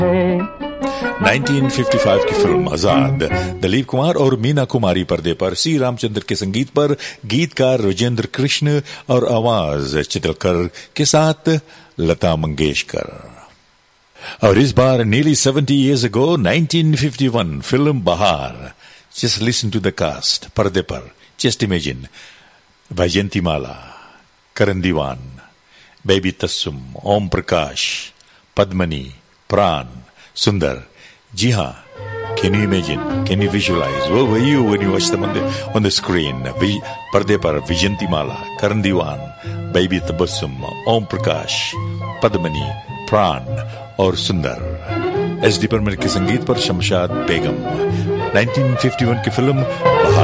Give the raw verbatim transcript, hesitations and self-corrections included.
उन्नीस सौ पचपन की फिल्म आजाद, दिलीप कुमार और मीना कुमारी पर्दे पर, सी रामचंद्र के संगीत पर, गीतकार राजेंद्र कृष्ण और आवाज चित्रकर के साथ लता मंगेशकर। और इस बार nearly seventy years ago, nineteen fifty-one, film बहार। Just listen to the cast. पर्दे पर just imagine वैजयंतीमाला, करण दीवान, बेबी तस्सुम, ओम प्रकाश, पद्मनी, प्राण, सुंदर। जी हाँ, can you imagine, can you visualize, where were you when you watched them on the, on the screen? पर्दे पर वैजयंतीमाला, करण दीवान, baby Tabassum, Om Prakash, Padmini, प्राण और सुंदर। एस डी परमर के संगीत पर शमशाद बेगम। उन्नीस सौ इक्यावन की फिल्म बहार।